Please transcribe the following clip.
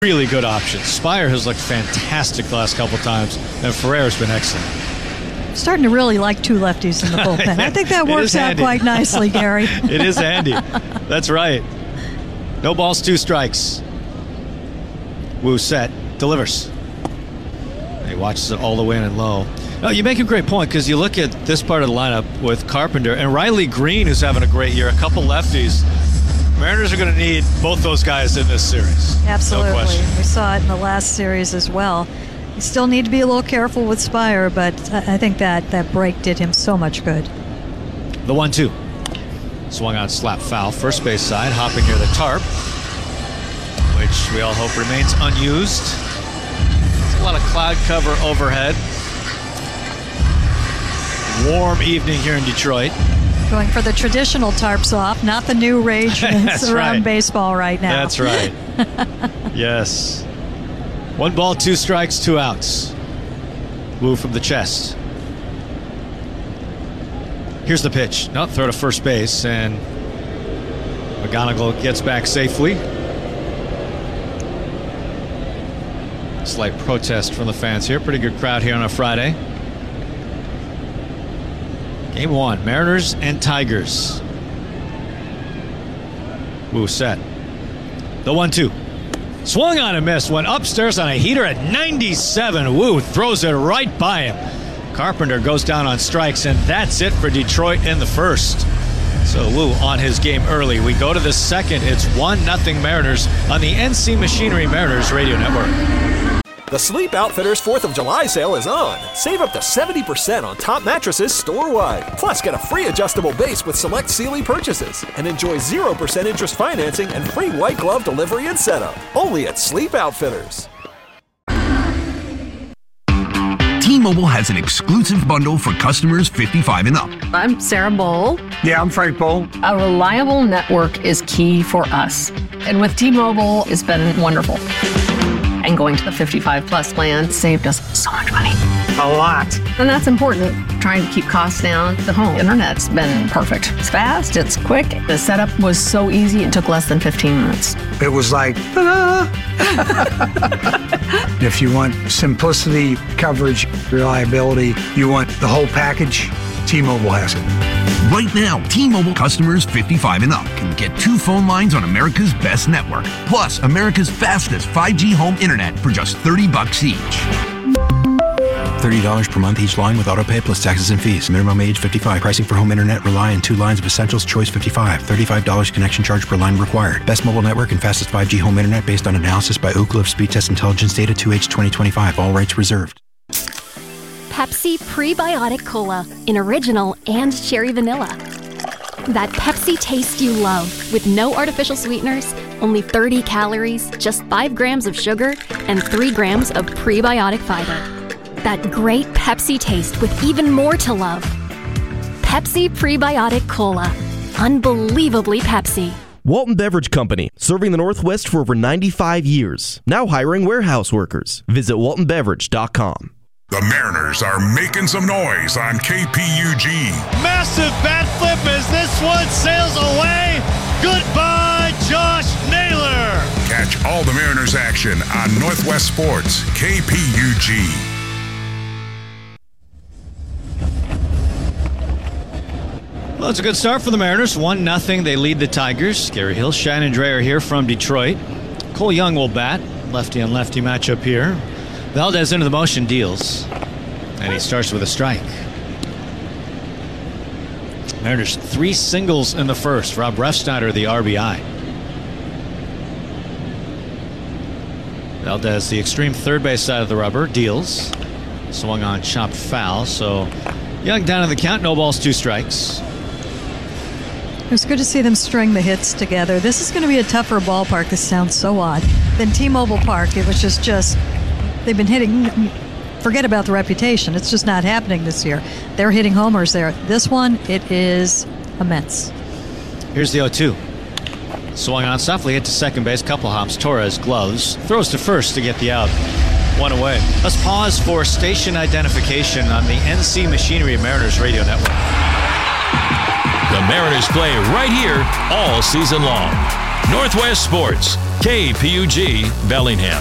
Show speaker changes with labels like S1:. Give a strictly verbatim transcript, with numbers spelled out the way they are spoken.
S1: really good options. Spire has looked fantastic the last couple times, and Ferrer's been excellent.
S2: Starting to really like two lefties in the bullpen. I think that works out quite nicely, Gary.
S1: It is handy. That's right. No balls, two strikes. Wu set, delivers. He watches it all the way in and low. No, you make a great point, because you look at this part of the lineup with Carpenter and Riley Green, who's having a great year, a couple lefties. Mariners are going to need both those guys in this series.
S2: Absolutely.
S1: No question.
S2: We saw it in the last series as well. You still need to be a little careful with Spire, but I think that that break did him so much good.
S1: The one two. Swung on, slap foul. First base side, hopping near the tarp, which we all hope remains unused. There's a lot of cloud cover overhead. Warm evening here in Detroit.
S2: Going for the traditional tarps off, not the new rage that's around
S1: right.
S2: baseball right now.
S1: That's right. Yes. One ball, two strikes, two outs. Wu from the chest. Here's the pitch. No, throw to first base, and McGonigal gets back safely. Slight protest from the fans here. Pretty good crowd here on a Friday. Game one, Mariners and Tigers. Wu set. The one two. Swung on and missed. Went upstairs on a heater at ninety-seven. Wu throws it right by him. Carpenter goes down on strikes, and that's it for Detroit in the first. So Wu on his game early. We go to the second. It's one nothing Mariners on the N C Machinery Mariners Radio Network.
S3: The Sleep Outfitters fourth of July sale is on. Save up to seventy percent on top mattresses store-wide. Plus, get a free adjustable base with select Sealy purchases. And enjoy zero percent interest financing and free white glove delivery and setup. Only at Sleep Outfitters.
S4: T-Mobile has an exclusive bundle for customers fifty-five and up.
S5: I'm Sarah Bowl.
S6: Yeah, I'm Frank Bowl.
S5: A reliable network is key for us. And with T-Mobile, it's been wonderful. And going to the fifty-five plus plan saved us so much money.
S6: A lot.
S5: And that's important. Trying to keep costs down. The home internet's been perfect. It's fast, it's quick. The setup was so easy, it took less than fifteen minutes.
S6: It was like, ta-da! If you want simplicity, coverage, reliability, you want the whole package, T-Mobile has it.
S4: Right now, T-Mobile customers fifty-five and up can get two phone lines on America's best network, plus America's fastest five G home internet for just thirty bucks each.
S7: thirty dollars per month each line with autopay plus taxes and fees. Minimum age fifty-five. Pricing for home internet rely on two lines of Essentials Choice fifty-five. thirty-five dollars connection charge per line required. Best mobile network and fastest five G home internet based on analysis by Oak Cliff Speed Test Intelligence Data two H twenty twenty-five. All rights reserved.
S8: Pepsi Prebiotic Cola in original and cherry vanilla. That Pepsi taste you love with no artificial sweeteners, only thirty calories, just five grams of sugar, and three grams of prebiotic fiber. That great Pepsi taste with even more to love. Pepsi Prebiotic Cola. Unbelievably Pepsi.
S9: Walton Beverage Company, serving the Northwest for over ninety-five years. Now hiring warehouse workers. Visit walton beverage dot com.
S10: The Mariners are making some noise on K P U G.
S1: Massive bat flip as this one sails away. Goodbye, Josh Naylor.
S10: Catch all the Mariners action on Northwest Sports, K P U G.
S1: Well, it's a good start for the Mariners. one nothing. They lead the Tigers. Gary Hill, Shannon Drayer here from Detroit. Cole Young will bat. Lefty on lefty matchup here. Valdez into the motion, deals. And he starts with a strike. Mariners three singles in the first. Rob Refsnyder, the R B I. Valdez, the extreme third base side of the rubber, deals. Swung on, chopped foul. So Young down in the count. No balls, two strikes.
S2: It was good to see them string the hits together. This is going to be a tougher ballpark. This sounds so odd. Than T-Mobile Park. It was just just... They've been hitting, forget about the reputation. It's just not happening this year. They're hitting homers there. This one, it is immense.
S1: Here's the oh two. Swung on softly, hit to second base. Couple hops. Torres gloves. Throws to first to get the out. One away. Let's pause for station identification on the N C Machinery Mariners Radio Network.
S11: The Mariners play right here all season long. Northwest Sports, K P U G Bellingham.